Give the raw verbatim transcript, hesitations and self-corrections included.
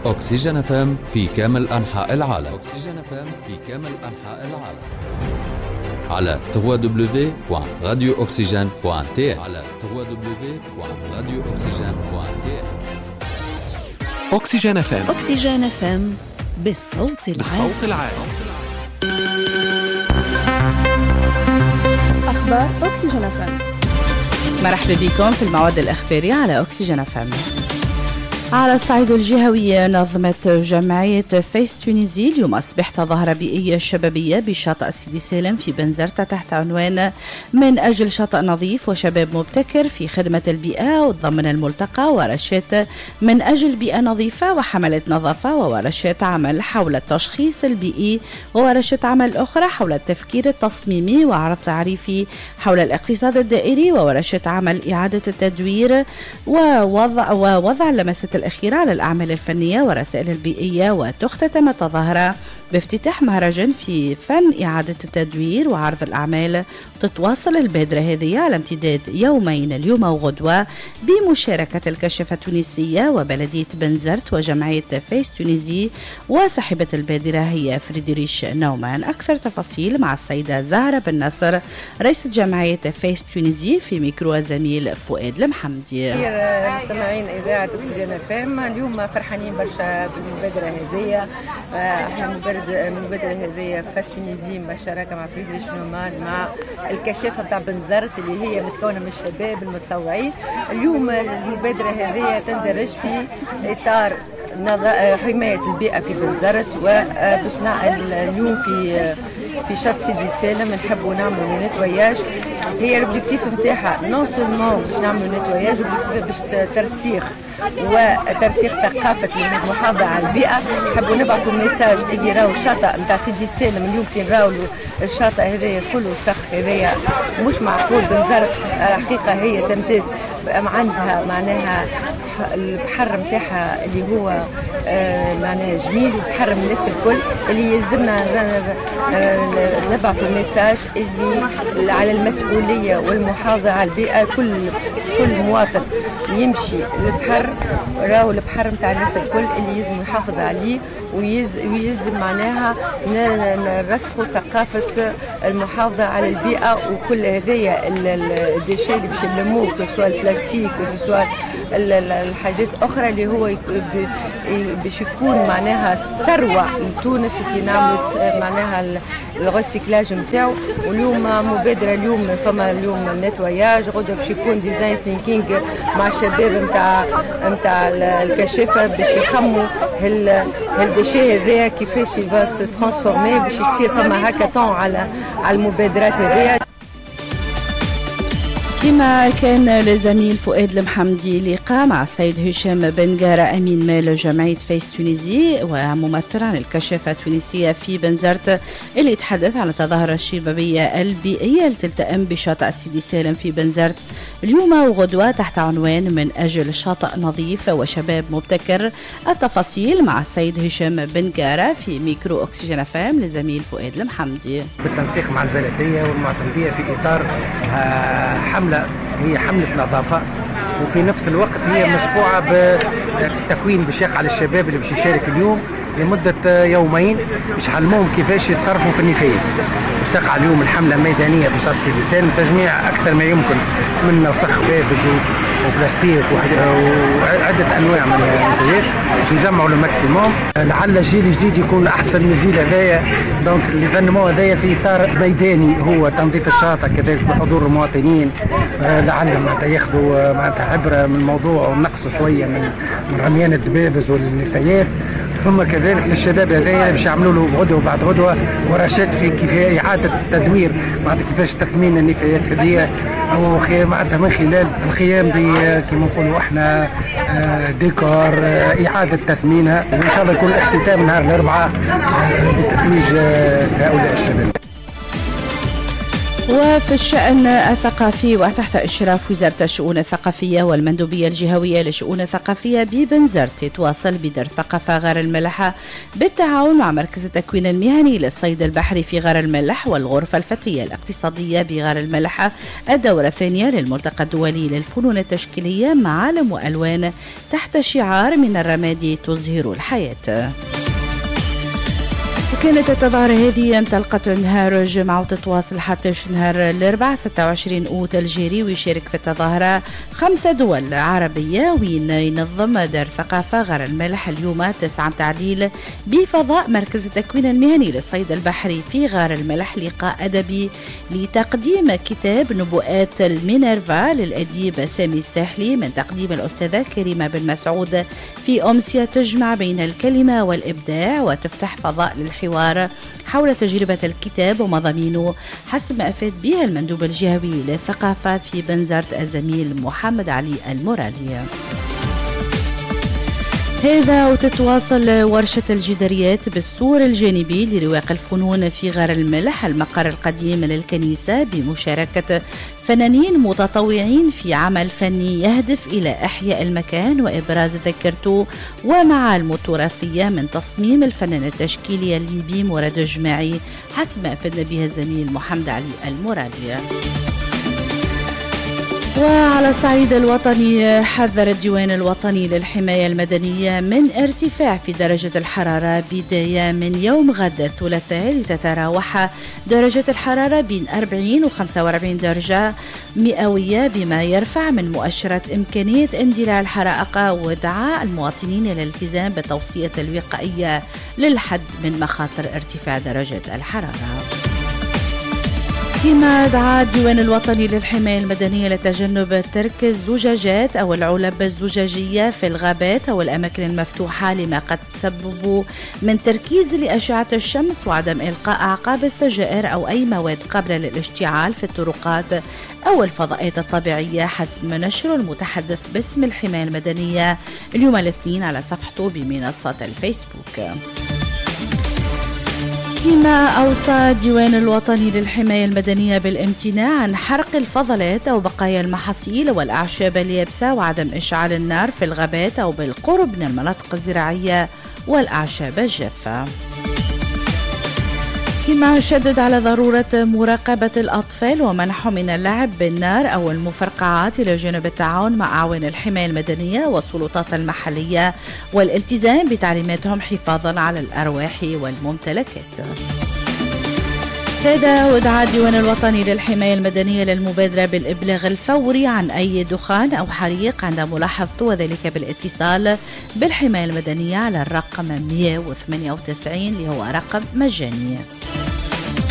أكسجين اف ام في كامل أنحاء العالم. أكسجين اف ام في كامل أنحاء العالم على دبليو دبليو دبليو دوت راديو أكسجين دوت تي على دبليو دبليو دبليو دوت راديو أكسجين دوت تي. أكسجين اف ام. أكسجين اف ام بالصوت العام. بالصوت العام. أخبار أكسجين اف ام. مرحبا بكم في المواد الإخبارية على أكسجين اف ام. على الصعيد الجهوي نظمت جمعية فيس تونيزي اليوم أصبح تظاهرة بيئية شبابية بشاطئ سيدي سالم في بنزرتة تحت عنوان من أجل شاطئ نظيف وشباب مبتكر في خدمة البيئة، وضمن الملتقى ورشات من أجل بيئة نظيفة وحملة نظافة وورشات عمل حول التشخيص البيئي وورشات عمل أخرى حول التفكير التصميمي وعرض تعريفي حول الاقتصاد الدائري وورشات عمل إعادة التدوير ووضع, ووضع لمسة الأخيرة على الأعمال الفنية والرسائل البيئية. وتختتم التظاهرة بافتتاح مهرجان في فن إعادة التدوير وعرض الأعمال. تتواصل البادرة هذه على امتداد يومين اليوم وغدوة بمشاركة الكشافة التونسية وبلدية بنزرت وجمعية فيس تونيزي، وصاحبة البادرة هي فريدريش نومان. أكثر تفاصيل مع السيدة زهرة بن نصر رئيسة جمعية فيس تونيزي في ميكرو زميل فؤاد المحمدي. مستمعين إذاعة أكسجين اف ام، اليوم فرحانين برشا بالمبادرة هذه. احنا المبادرة هذه فاس تونيزي بشراكة مع فريدريش نومان مع الكشافة بتاع بنزرت اللي هي متكونة من الشباب المتطوعين. اليوم المبادرة هذه تندرج في إطار حماية البيئة في بنزرت، وباش نعمل اليوم في في شط سيدي سالم نحبوا نعملوا نتوياج. هي الأوبجيكتيف نتاعها نون سولمون باش نعملوا نتوياج، باش ترسيخ وترسيخ ثقافة المحافظة على البيئة. نحبوا نبعثوا ميساج اللي راهو الشاطئ نتاع سيدي سالم اليوم كي نراو الشاطئ هذايا كله سخ هذايا مش معقول. بنزرت الحقيقة هي تمتاز، عندها معناها البحر نتاعها اللي هو آه معناها جميل وبحر من الناس الكل، اللي يلزمنا نبعثوا ميساج اللي على المسؤولية والمحافظة على البيئة. كل كل مواطن يمشي للبحر راهو البحر نتاع الناس الكل اللي يلزم يحافظ عليه، ويلزم معناها نرسخوا ثقافة المحافظة على البيئة. وكل هذايا الديشي اللي باش نلموه سواء البلاستيك وسواء الحاجات أخرى اللي هو باش يكون معناها ثروة لتونس في نعمل معناها الغسيكلاج نتاعو. واليوم مبادرة اليوم فما اليوم نتوياج، غدا باش يكون ديزاين ثينكينج مع الشباب نتاع نتاع الكشافة باش يخموا هالديشي هذايا كيفاش يفا سو ترانسفورمي باش يصير فما هاكاطون على على المبادرات هذيا. كما كان لزميل فؤاد المحمدي لقاء مع السيد هشام بن جارة أمين مال جمعية فيس تونيزي وممثل عن الكشافة التونسية في بنزرت، اللي يتحدث عن التظاهرة الشبابية البيئية اللي تلتئم بشاطئ سيدي سالم في بنزرت اليوم وغدوة تحت عنوان من أجل شاطئ نظيف وشباب مبتكر. التفاصيل مع السيد هشام بن جارة في ميكرو أكسجين اف ام لزميل فؤاد المحمدي. بالتنسيق مع البلدية والمعتمدية في إطار حملة هي حملة نظافة، وفي نفس الوقت هي مشروعة بتكوين باش يقع على الشباب اللي باش يشارك اليوم لمدة يومين باش يعلموهم كيفاش يتصرفوا في النفايات. باش تقع اليوم الحملة ميدانية في شاطئ سيدي سالم، تجميع أكثر ما يمكن من وسخ بابز وبلاستيك وعدة أنواع من المنتجات باش نجمعوا الماكسيموم. لعل الجيل الجديد يكون أحسن من الجيل هذايا. دونك اللي فنموه هذايا في إطار ميداني هو تنظيف الشاطئ كذلك بحضور المواطنين، لعل معناتها ياخذوا معناتها عبرة من الموضوع ونقصوا شوية من من رميان الدبابز والنفايات. ثم كذلك للشباب هذايا باش يعملوا له غدوه بعد غدوه ورشات في كيف اعاده التدوير معناتها كيفاش تثمين النفايات هذه، او معناتها من خلال القيام ب كما نقولوا احنا ديكور اعاده تثمينها. وان شاء الله يكون الاختتام نهار الاربعاء بتتويج هؤلاء الشباب. وفي الشأن الثقافي وتحت إشراف وزارة الشؤون الثقافية والمندوبية الجهوية للشؤون الثقافية ببنزرت تواصل بدار ثقافة غار الملح بالتعاون مع مركز التكوين المهني للصيد البحري في غار الملح والغرفة الفتية الاقتصادية بغار الملح الدورة الثانية للملتقى الدولي للفنون التشكيلية معالم وألوان تحت شعار من الرماد تزهر الحياة. وكانت التظاهرة هذه انطلقت نهار الجمعة وتتواصل حتى نهار الأربعاء ستة وعشرين أوت الجيري، ويشارك في التظاهرة خمسة دول عربية، وين ينظم دار ثقافة غار الملح اليوم تسعة تعليل بفضاء مركز التكوين المهني للصيد البحري في غار الملح لقاء أدبي لتقديم كتاب نبوءات المينيرفا للأديب سامي الساحلي من تقديم الأستاذة كريمة بن مسعود في أمسية تجمع بين الكلمة والإبداع وتفتح فضاء للحوار حول تجربة الكتاب ومضامينه حسب ما أفاد بها المندوب الجهوي للثقافة في بنزرت الزميل محمد علي المرادي. هذا وتتواصل ورشة الجداريات بالسور الجانبي لرواق الفنون في غار الملح المقر القديم للكنيسة بمشاركة فنانين متطوعين في عمل فني يهدف إلى إحياء المكان وإبراز ذاكرته ومعالمه التراثية من تصميم الفنان التشكيلي الليبي مراد الجماعي حسب ما أفدنا بها الزميل محمد علي المرادي. وعلى الصعيد الوطني حذر الديوان الوطني للحماية المدنية من ارتفاع في درجة الحرارة بداية من يوم غد الثلاثاء لتتراوح درجة الحرارة بين أربعين و خمسة وأربعين درجة مئوية بما يرفع من مؤشرات إمكانية اندلاع الحرائق، ودعا المواطنين للالتزام بالتوصية الوقائية للحد من مخاطر ارتفاع درجة الحرارة. كما دعا الديوان الوطني للحماية المدنية لتجنب ترك الزجاجات أو العلب الزجاجية في الغابات أو الأماكن المفتوحة لما قد تسبب من تركيز لأشعة الشمس، وعدم إلقاء أعقاب السجائر أو أي مواد قابلة للاشتعال في الطرقات أو الفضاءات الطبيعية حسب ما نشر المتحدث باسم الحماية المدنية اليوم الاثنين على صفحته بمنصة الفيسبوك. كما أوصى الديوان الوطني للحماية المدنية بالامتناع عن حرق الفضلات أو بقايا المحاصيل والأعشاب اليابسة وعدم إشعال النار في الغابات أو بالقرب من المناطق الزراعية والأعشاب الجافة. كما شدد على ضرورة مراقبة الأطفال ومنعهم من اللعب بالنار أو المفرقعات إلى جانب التعاون مع أعوان الحماية المدنية والسلطات المحلية والالتزام بتعليماتهم حفاظا على الأرواح والممتلكات. هذا ودعا الديوان الوطني للحماية المدنية للمبادرة بالإبلاغ الفوري عن أي دخان أو حريق عند ملاحظته، وذلك بالاتصال بالحماية المدنية على الرقم مئة وثمانية وتسعين اللي هو رقم مجاني.